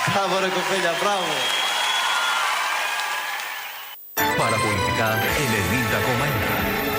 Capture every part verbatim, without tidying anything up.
Μπράβο ρε κοπέλια, μπράβο. Παραπολιτικά ενενήντα κόμμα ένα.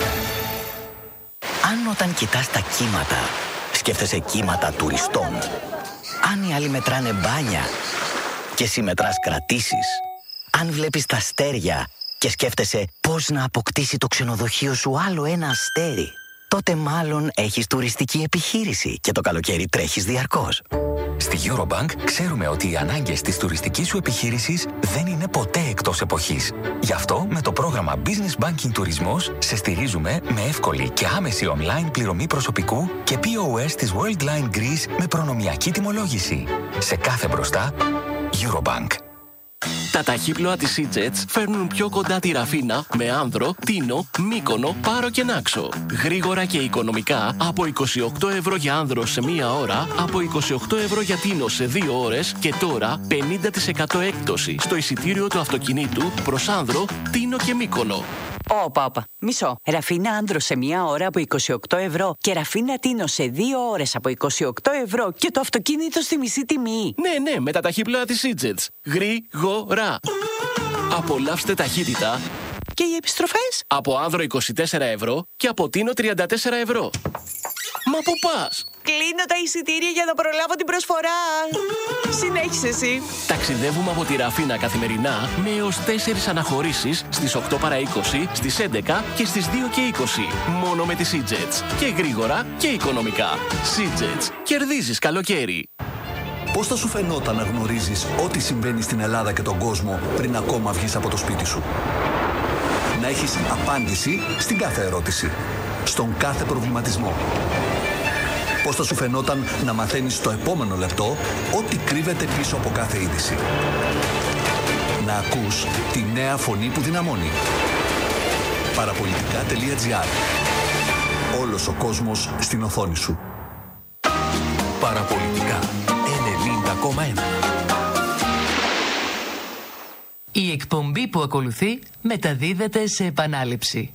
Αν όταν κοιτάς τα κύματα, σκέφτεσαι κύματα τουριστών. Αν οι άλλοι μετράνε μπάνια και εσύ μετράς κρατήσεις. Αν βλέπεις τα αστέρια και σκέφτεσαι πώς να αποκτήσει το ξενοδοχείο σου άλλο ένα αστέρι, τότε μάλλον έχεις τουριστική επιχείρηση και το καλοκαίρι τρέχεις διαρκώς. Στη Eurobank ξέρουμε ότι οι ανάγκες της τουριστικής σου επιχείρησης δεν είναι ποτέ εκτός εποχής. Γι' αυτό με το πρόγραμμα Business Banking Τουρισμός σε στηρίζουμε με εύκολη και άμεση online πληρωμή προσωπικού και πι ο ες της Worldline Greece με προνομιακή τιμολόγηση. Σε κάθε μπροστά, Eurobank. Τα ταχύπλοα της Seajets φέρνουν πιο κοντά τη Ραφίνα με Άνδρο, Τίνο, Μύκονο, Πάρο και Νάξο. Γρήγορα και οικονομικά από είκοσι οκτώ ευρώ για Άνδρο σε μία ώρα, από είκοσι οκτώ ευρώ για Τίνο σε δύο ώρες και τώρα πενήντα τοις εκατό έκπτωση στο εισιτήριο του αυτοκινήτου προς Άνδρο, Τίνο και Μύκονο. Όπα, όπα. Μισό. Ραφίνα Άνδρο σε μία ώρα από είκοσι οκτώ ευρώ και Ραφίνα Τίνο σε δύο ώρες από είκοσι οκτώ ευρώ και το αυτοκίνητο στη μισή τιμή. Ναι, ναι, με τα ταχύπλοα της Seajets. Γρήγορα. Απολαύστε ταχύτητα. Και οι επιστροφές? Από Άνδρο είκοσι τέσσερα ευρώ και από Τίνο τριάντα τέσσερα ευρώ. Μα πού πας? Κλείνω τα εισιτήρια για να προλάβω την προσφορά. Συνέχισε εσύ. Ταξιδεύουμε από τη Ραφίνα καθημερινά με έως τέσσερις αναχωρήσεις στις οκτώ παρά είκοσι, στις έντεκα και στις δύο και είκοσι. Μόνο με τη Seajets. Και γρήγορα και οικονομικά. Seajets. Κερδίζεις καλοκαίρι. Πώς θα σου φαινόταν να γνωρίζεις ό,τι συμβαίνει στην Ελλάδα και τον κόσμο πριν ακόμα βγεις από το σπίτι σου? Να έχεις απάντηση στην κάθε ερώτηση, στον κάθε προβληματισμό. Πώς θα σου φαινόταν να μαθαίνεις στο επόμενο λεπτό ό,τι κρύβεται πίσω από κάθε είδηση? Να ακούς τη νέα φωνή που δυναμώνει. Παραπολιτικά τελεία τζι άρ. Όλος ο κόσμος στην οθόνη σου. Παραπολιτικά ενενήντα κόμμα ένα. Η εκπομπή που ακολουθεί μεταδίδεται σε επανάληψη.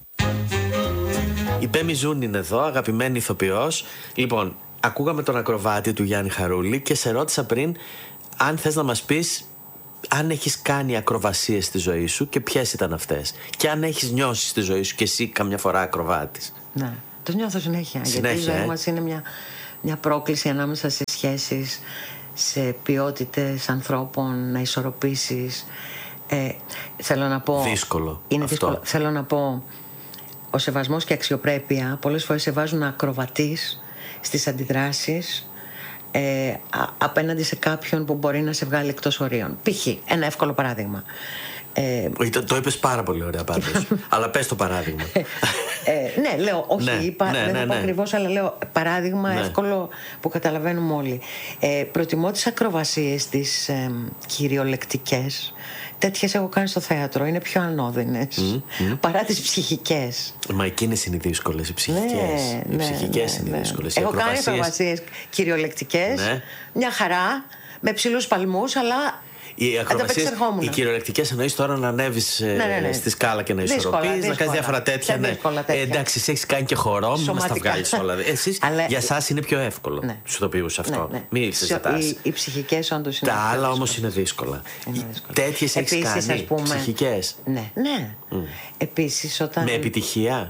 Η Πέμη Ζούν είναι εδώ, αγαπημένη ηθοποιός. Λοιπόν, ακούγαμε τον ακροβάτη του Γιάννη Χαρούλη και σε ρώτησα πριν αν θες να μας πεις αν έχεις κάνει ακροβασίες στη ζωή σου και ποιες ήταν αυτές. Και αν έχεις νιώσει στη ζωή σου και εσύ καμιά φορά ακροβάτης. Ναι, το νιώθω συνέχεια. Συνέχεια, γιατί η ζωή ε? μας είναι μια, μια πρόκληση ανάμεσα σε σχέσεις, σε ποιότητες ανθρώπων, να ισορροπήσεις. Ε, θέλω να πω. Δύσκολο. Είναι αυτό. δύσκολο. Θέλω να πω. Ο σεβασμός και η αξιοπρέπεια πολλές φορές σε βάζουν να ακροβατείς στις αντιδράσεις ε, α, απέναντι σε κάποιον που μπορεί να σε βγάλει εκτός ορίων. Π.χ. ένα εύκολο παράδειγμα. Ε, το, το είπες πάρα πολύ ωραία πάντως. Αλλά πες το παράδειγμα. ε, ναι, λέω, όχι, ναι, είπα, ναι, δεν ναι, θα πω ναι. ακριβώς, αλλά λέω παράδειγμα ναι. εύκολο που καταλαβαίνουμε όλοι. Ε, προτιμώ τις ακροβασίες, τις ε, κυριολεκτικές. Τέτοιες έχω κάνει στο θέατρο, είναι πιο ανώδυνες mm, mm. παρά τις ψυχικές. Μα εκείνες είναι οι δύσκολες, οι ψυχικές. Ναι, οι ναι, ψυχικές ναι, είναι ναι. οι δύσκολες. Έχω κάνει ακροβασίες κυριολεκτικές, ναι. μια χαρά, με ψηλούς παλμούς, αλλά οι ακροβασίες, οι κυριολεκτικές εννοείς τώρα να ανέβεις ναι, ναι, ναι. στη σκάλα και να ισορροπείς, να κάνεις διάφορα τέτοια. Ναι. τέτοια. Ε, εντάξει, εσύ έχεις κάνει και χορό, μην μας τα βγάλεις όλα. Εσείς, αλλά, για εσάς είναι πιο εύκολο ναι. στους ηθοποιούς αυτό. Ναι, ναι. Μην συζητάς. Οι, οι ψυχικές όντως είναι. Τα άλλα όμως είναι δύσκολα. Τέτοιες έχεις κάνει, ψυχικές. Ναι, ναι. Επίσης όταν. Με επιτυχία.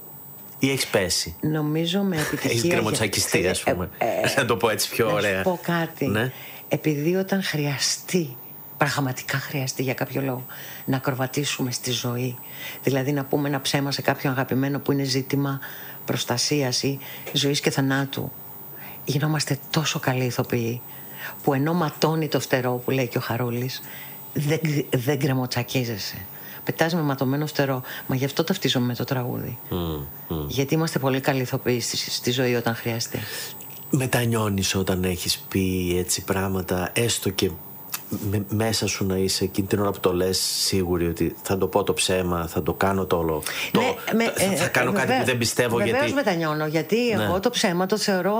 Ή έχεις πέσει? Νομίζω με επιτυχία. Έχεις γκρεμοτσακιστεί, ας πούμε. Να το πω έτσι πιο ωραία. Να σου πω κάτι. Επειδή όταν χρειαστεί, πραγματικά χρειαστεί για κάποιο λόγο, να ακροβατήσουμε στη ζωή, δηλαδή να πούμε ένα ψέμα σε κάποιον αγαπημένο που είναι ζήτημα προστασίας ή ζωής και θανάτου, γινόμαστε τόσο καλοί ηθοποιοί που ενώ ματώνει το φτερό που λέει και ο Χαρούλης, δεν, δεν γκρεμοτσακίζεσαι. Πετάς με ματωμένο φτερό. Μα γι' αυτό ταυτίζομαι με το τραγούδι. Mm, mm. Γιατί είμαστε πολύ καλοί ηθοποιοί στη, στη ζωή όταν χρειαστεί. Μετανιώνεις όταν έχεις πει έτσι πράγματα, έστω και με, μέσα σου να είσαι εκείνη την ώρα που το λες σίγουρη ότι θα το πω το ψέμα, θα το κάνω το όλο. Ναι, το, με, θα, θα κάνω ε, κάτι βεβαίως, που δεν πιστεύω. Βεβαίως γιατί... μετανιώνω, γιατί ναι. εγώ το ψέμα το θεωρώ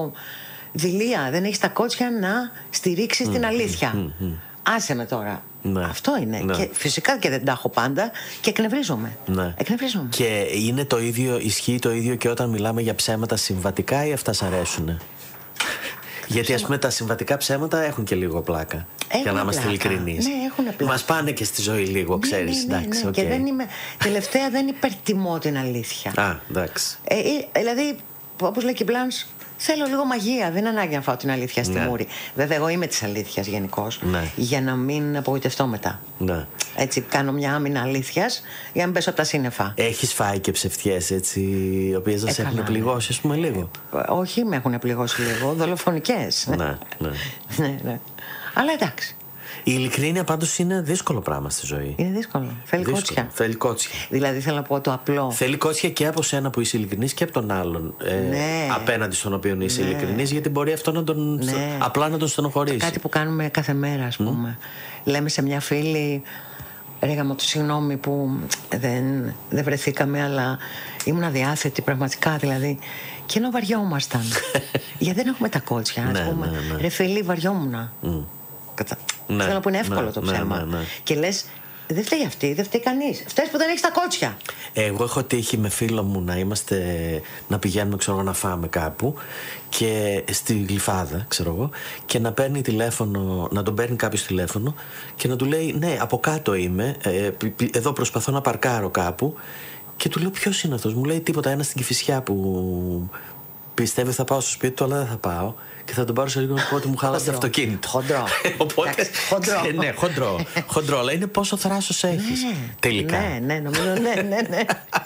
δειλία. Δεν έχεις τα κότσια να στηρίξεις mm, την αλήθεια. Mm, mm. Άσε με τώρα. Ναι. Αυτό είναι. Ναι. Και φυσικά και δεν τα έχω πάντα και εκνευρίζομαι. Ναι. εκνευρίζομαι. Και είναι το ίδιο, ισχύει το ίδιο και όταν μιλάμε για ψέματα συμβατικά ή αυτά σ' αρέσουνε? Γιατί ας πούμε τα συμβατικά ψέματα έχουν και λίγο πλάκα. Έχουν για να είμαστε ειλικρινείς. Ναι, έχουν πλάκα. Μας πάνε και στη ζωή λίγο, ξέρεις. Ναι, ναι, εντάξει, ναι. okay. Και δεν είμαι, τελευταία δεν υπερτιμώ την αλήθεια. Α, εντάξει. Ε, ε, δηλαδή, όπως λέει και η Μπλάνς, θέλω λίγο μαγεία. Δεν είναι ανάγκη να φάω την αλήθεια στη ναι. μούρη. Βέβαια, εγώ είμαι της αλήθειας γενικώς. Ναι. Για να μην απογοητευτώ μετά. Ναι. Έτσι, κάνω μια άμυνα αλήθειας για να μην πέσω από τα σύννεφα. Έχεις φάει και ψευτιές έτσι, οι οποίες δεν σε έχουν πληγώσει, ας πούμε, λίγο? Ε, όχι, με έχουν πληγώσει λίγο. Δολοφονικές. Ναι, ναι. ναι, ναι. Αλλά εντάξει. Η ειλικρίνεια πάντως είναι δύσκολο πράγμα στη ζωή. Είναι δύσκολο. Θέλει δύσκολο. κότσια. Θέλει κότσια. Δηλαδή θέλω να πω το απλό. Θέλει κότσια και από σένα που είσαι ειλικρινής και από τον άλλον ε, ναι. απέναντι στον οποίο είσαι ναι. ειλικρινής, γιατί μπορεί αυτό να τον, ναι. απλά να τον στενοχωρήσει. Κάτι που κάνουμε κάθε μέρα, ας πούμε. Mm. Λέμε σε μια φίλη, ρε γαμώ του, συγγνώμη που δεν, δεν βρεθήκαμε, αλλά ήμουν αδιάθετη πραγματικά δηλαδή. Και ενώ βαριόμασταν. Γιατί δεν έχουμε τα κότσια, ας πούμε. Ναι, ναι, ναι. Ρε φίλη, βαριόμουνα. Mm. Κατα... Ναι, θέλω να πω είναι εύκολο ναι, το ψέμα. Ναι, ναι, ναι. Και λες, δεν φταίει αυτή, δεν φταίει κανείς. Φταίει που δεν έχεις τα κότσια. Εγώ έχω τύχει με φίλο μου να είμαστε, να πηγαίνουμε, ξέρω, να φάμε κάπου και στη Γλυφάδα, ξέρω εγώ, και να παίρνει τηλέφωνο, να τον παίρνει κάποιος τηλέφωνο και να του λέει, ναι, από κάτω είμαι, ε, εδώ προσπαθώ να παρκάρω κάπου. Και του λέω, ποιος είναι αυτός? Μου λέει, τίποτα, ένα στην Κηφισιά που πιστεύει θα πάω στο σπίτι του, αλλά δεν θα πάω. Και θα τον πάρω σε λίγο να πω ότι μου χάλασε το αυτοκίνητο. Χοντρό. Οπότε. Χοντρό. Ναι, χοντρό. Χοντρό, αλλά είναι πόσο θράσος έχεις. Ναι, τελικά. Ναι, ναι, νομίζω, ναι, ναι, ναι.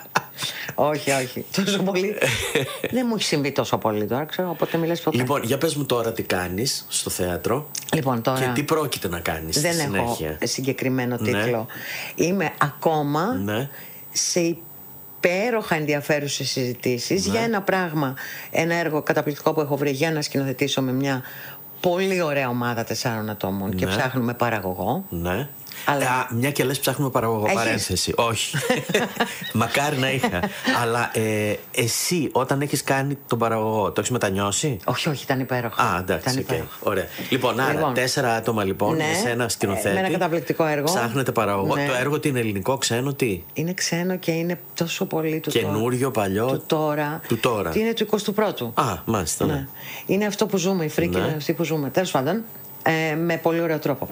όχι, όχι. Τόσο πολύ. Δεν μου έχει συμβεί τόσο πολύ τώρα, ξέρω, οπότε μιλάς ποτέ. Λοιπόν, για πες μου τώρα τι κάνεις στο θέατρο. Λοιπόν, τώρα. Και τι πρόκειται να κάνεις στη συνέχεια. Δεν έχω συγκεκριμένο τίτλο. Ναι. Είμαι ακόμα ναι. σε υπέροχα ενδιαφέρουσες συζητήσεις ναι. για ένα πράγμα, ένα έργο καταπληκτικό που έχω βρει για να σκηνοθετήσω με μια πολύ ωραία ομάδα τεσσάρων ατόμων ναι. και ψάχνουμε παραγωγό. Ναι. Αλλά... Α, μια και λες ψάχνουμε παραγωγό. Έχεις? Παρένθεση. Όχι. Μακάρι να είχα. Αλλά ε, εσύ όταν έχεις κάνει τον παραγωγό, το έχεις μετανιώσει? Όχι, όχι, ήταν υπέροχο. Α, εντάξει, okay. Ωραία. Λοιπόν, άρα λοιπόν, τέσσερα άτομα λοιπόν ναι, σε ένα σκηνοθέτη. Με ένα καταπληκτικό έργο. Ψάχνετε παραγωγό. Ναι. Το έργο τι είναι, ελληνικό, ξένο, τι? Είναι ξένο και είναι τόσο πολύ του καινούριο, παλιό. Του τώρα. Του τώρα. Είναι του εικοστού πρώτου. Α, μάλιστα. Ναι. Ναι. Είναι αυτό που ζούμε, η φρίκη ναι. είναι αυτή που ζούμε. Τέλος πάντων, ε, με πολύ ωραίο τρόπο.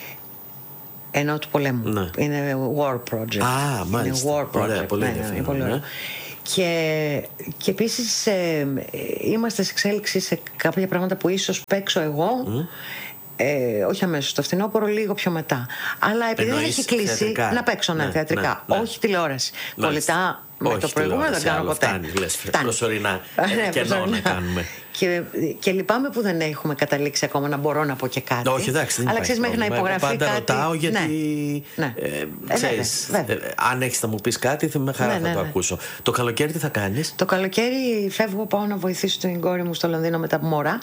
Ενώ του πολέμου. Ναι. Είναι war project. Α, μάλιστα. Είναι war project. Ωραία, πολύ ενδιαφέρον. Ναι, ναι, πολύ ναι. Και, και επίσης ε, είμαστε σε εξέλιξη σε κάποια πράγματα που ίσως παίξω εγώ. Mm. Ε, όχι αμέσως το φθινόπωρο, λίγο πιο μετά. Αλλά επειδή δεν έχει κλείσει, θεατρικά. Να παίξω ναι, ναι, θεατρικά. Ναι, ναι. Όχι τηλεόραση. Κολλητά με όχι το προηγούμενο δεν κάνω ποτέ. Φτάνει, λες, προσωρινά. Κενό να κάνουμε. Και, και λυπάμαι που δεν έχουμε καταλήξει ακόμα να μπορώ να πω και κάτι. Όχι, εντάξει, δεν αλλά ξέρεις, μέχρι να υπογραφεί πάντα κάτι. Πάντα ρωτάω γιατί. Ναι. Ε, ε, ξέρεις, ε, ε, αν έχεις να μου πεις κάτι, με χαρά ναι, θα ναι, το ναι. ακούσω. Το καλοκαίρι τι θα κάνεις? Το καλοκαίρι φεύγω, πάω να βοηθήσω την κόρη μου στο Λονδίνο με τα μωρά.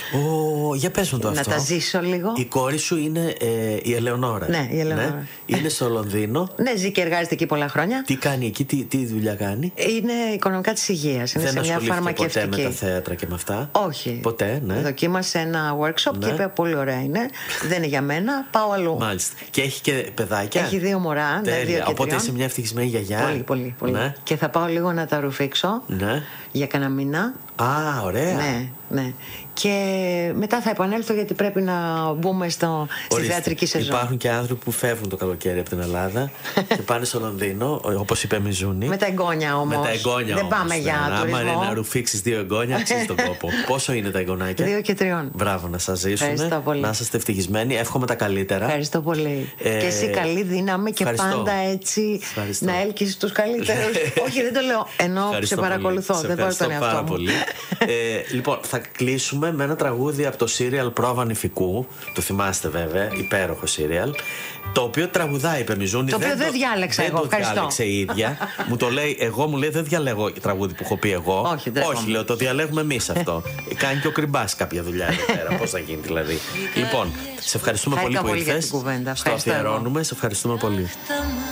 Ω, για πες μου το να αυτό. Να τα ζήσω λίγο. Η κόρη σου είναι ε, η Ελεονόρα. Ναι, η Ελεονόρα. Ναι. Είναι στο Λονδίνο. Ναι, ζει και εργάζεται εκεί πολλά χρόνια. Τι κάνει εκεί, τι, τι δουλειά κάνει? Είναι οικονομικά της υγείας. Είναι δεν σε μια φαρμακευτική. Ποτέ με τα θέατρα και με αυτά? Όχι. Ποτέ, ναι. Δοκίμασε ένα workshop ναι. και είπε πολύ ωραία είναι. Δεν είναι για μένα, πάω αλλού. Μάλιστα. Και έχει και παιδάκια. Έχει δύο μωρά. Ναι, δύο και οπότε τριών. είσαι μια ευτυχισμένη γιαγιά. Πολύ, πολύ. πολύ. Ναι. Και θα πάω λίγο να τα ρουφήξω ναι. για κανένα μήνα. Α, ωραία. Ναι, ναι. Και μετά θα επανέλθω γιατί πρέπει να μπούμε στο, στη θεατρική σεζόν. Υπάρχουν και άνθρωποι που φεύγουν το καλοκαίρι από την Ελλάδα και πάνε στο Λονδίνο, όπως είπε Μιζούνη. Με τα εγγόνια όμως. Με τα εγγόνια δεν όμως. πάμε για άμα τουρισμό. Άμα είναι να ρουφήξεις δύο εγγόνια, αξίζει τον κόπο. Πόσο είναι τα εγγονάκια? Δύο και τριών. Μπράβο, να σας ζήσουν. Να είστε ευτυχισμένοι. Εύχομαι τα καλύτερα. Ευχαριστώ πολύ. Ε, και εσύ καλή δύναμη και ευχαριστώ. Πάντα έτσι ευχαριστώ. Να έλκεις τους καλύτερους. Όχι, δεν το λέω. Ενώ σε παρακολουθώ. Δεν μπορώ τον εαυτό μου. Λοιπόν, θα κλείσουμε με ένα τραγούδι από το σύριαλ Πρόβα Νηφικού. Το θυμάστε βέβαια, υπέροχο σύριαλ. Το οποίο τραγουδάει η Πεμιζούνη. Το οποίο δεν, δεν διάλεξα δεν εγώ. Το ευχαριστώ. διάλεξε η ίδια. Μου το λέει, εγώ μου λέει δεν διαλέγω τραγούδι που έχω πει εγώ. Όχι, Όχι λέω, το διαλέγουμε εμείς αυτό. Κάνει και ο Κρυμπάς κάποια δουλειά εδώ πέρα. Πώς θα γίνει δηλαδή. Λοιπόν, σε ευχαριστούμε πολύ που ήρθες. Στο αφιερώνουμε, σε ευχαριστούμε πολύ.